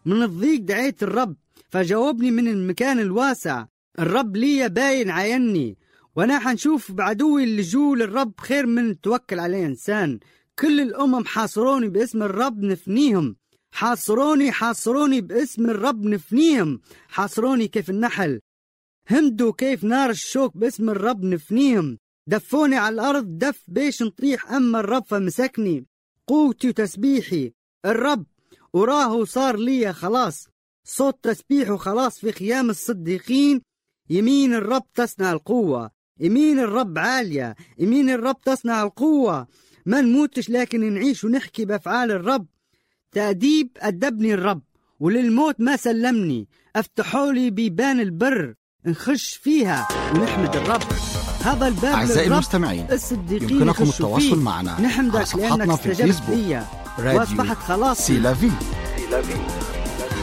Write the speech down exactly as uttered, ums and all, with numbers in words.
من الضيق دعيت الرب فجاوبني من المكان الواسع. الرب لي باين عيني، وانا حنشوف بعدوي اللي جو للرب خير من توكل عليه انسان. كل الامم حاصروني باسم الرب نفنيهم، حاصروني حاصروني باسم الرب نفنيهم، حاصروني كيف النحل، همدوا كيف نار الشوك باسم الرب نفنيهم. دفوني على الارض دف بيش نطيح، اما الرب فمسكني. قوتي وتسبيحي الرب وراه صار لي خلاص، صوت تسبيحه خلاص في خيام الصديقين. يمين الرب تصنع القوة، يمين الرب عالية، يمين الرب تصنع القوة. ما نموتش لكن نعيش ونحكي بأفعال الرب. تأديب أدبني الرب وللموت ما سلمني، افتحوا لي بيبان البر نخش فيها ونحمد الرب. هذا الباب أعزائي المستمعين، يمكنكم التواصل معنا نحمدك لأنك استجبت لي راديو وأصبحت خلاص سي لا في.